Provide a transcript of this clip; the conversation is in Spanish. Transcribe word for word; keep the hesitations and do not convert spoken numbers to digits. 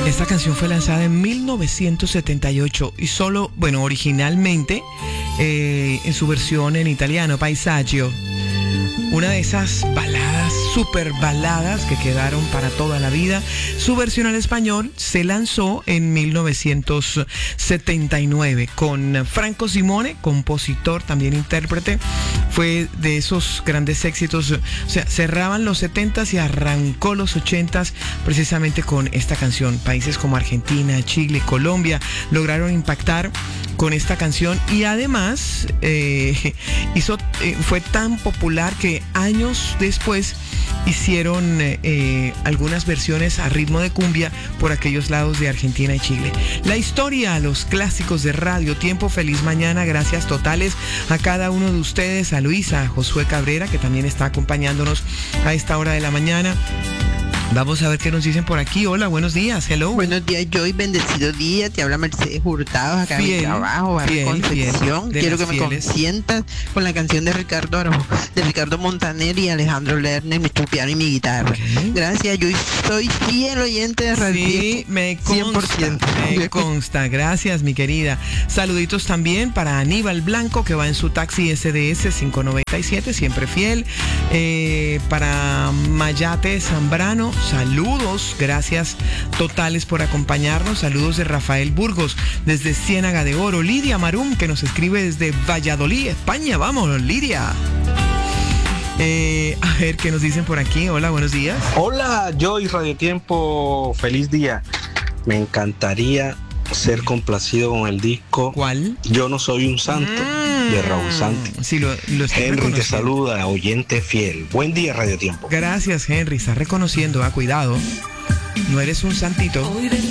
Esta canción fue lanzada en mil novecientos setenta y ocho y solo, bueno, originalmente eh, en su versión en italiano, Paesaggio. Una de esas baladas, super baladas que quedaron para toda la vida. Su versión al español se lanzó en mil novecientos setenta y nueve con Franco Simone, compositor, también intérprete. Fue de esos grandes éxitos. O sea, cerraban los setentas y arrancó los ochentas precisamente con esta canción. Países como Argentina, Chile, Colombia lograron impactar con esta canción y además eh, hizo, eh, fue tan popular que años después hicieron eh, algunas versiones a ritmo de cumbia por aquellos lados de Argentina y Chile. La historia, los clásicos de Radio Tiempo. Feliz mañana, gracias totales a cada uno de ustedes, a Luisa, a Josué Cabrera, que también está acompañándonos a esta hora de la mañana. Vamos a ver qué nos dicen por aquí. Hola, buenos días, hello. Buenos días, Joy, bendecido día. Te habla Mercedes Hurtado, acá Fiel, en mi trabajo, barrio fiel, Concepción. fiel, Quiero que fieles. me consientas con la canción de Ricardo Arau- de Ricardo Montaner y Alejandro Lerner, mi tu piano y mi guitarra. Okay. Gracias, yo soy fiel oyente de Radio Sí, Tiempo. me consta, cien por ciento. me consta. Gracias, mi querida. Saluditos también para Aníbal Blanco, que va en su taxi S D S cinco noventa y siete, siempre fiel. Eh, para Mayate Zambrano, saludos. Gracias totales por acompañarnos. Saludos de Rafael Burgos desde Ciénaga de Oro. Lidia Marum, que nos escribe desde Valladolid, España. Vamos, Lidia. Eh, a ver qué nos dicen por aquí. Hola, buenos días. Hola, yo y Radio Tiempo, feliz día. Me encantaría ser complacido con el disco ¿Cuál? Yo no soy un santo, Mm, de Raúl Santi. Sí, lo, lo estoy Henry te reconociendo. saluda, oyente fiel. Buen día, Radio Tiempo. Gracias, Henry. Estás reconociendo, ah, cuidado. No eres un santito.